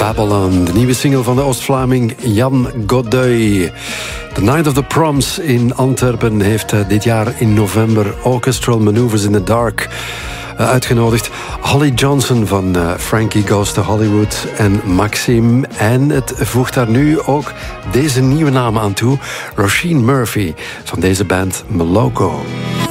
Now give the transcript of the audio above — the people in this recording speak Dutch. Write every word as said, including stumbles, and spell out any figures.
Babylon, de nieuwe single van de Oost-Vlaming Jan Godoy. The Night of the Proms in Antwerpen heeft dit jaar in november Orchestral Maneuvers in the Dark uitgenodigd. Holly Johnson van uh, Frankie Goes to Hollywood en Maxim. En het voegt daar nu ook deze nieuwe naam aan toe. Roisin Murphy van deze band Moloko.